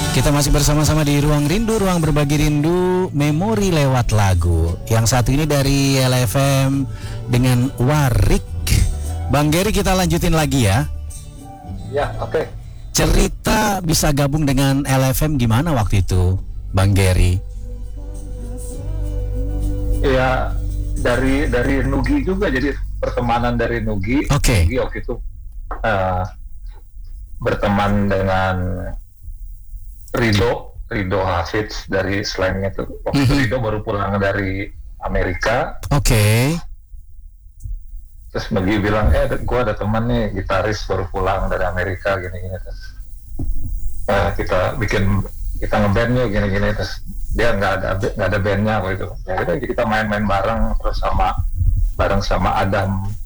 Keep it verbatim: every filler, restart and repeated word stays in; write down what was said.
Kita masih bersama-sama di Ruang Rindu, Ruang Berbagi Rindu, memori lewat lagu. Yang satu ini dari L F M dengan Warik. Bang Gary, kita lanjutin lagi ya. Ya, oke. Okay. Cerita bisa gabung dengan L F M gimana waktu itu, Bang Gary? Ya, dari dari Nugi juga, jadi pertemanan dari Nugi. Oke. Okay. Nugi waktu itu uh, berteman dengan Rido, Rido Hafiz dari slangnya itu. Waktu mm-hmm. Rido baru pulang dari Amerika. Oke. Okay. Terus Nugi bilang, eh gue ada teman nih gitaris baru pulang dari Amerika gini-gini. Terus uh, kita bikin kita ngeband yuk gini-gini. Terus dia nggak ada nggak ada bandnya gitu. Ya kita kita main-main bareng terus sama bareng sama Adam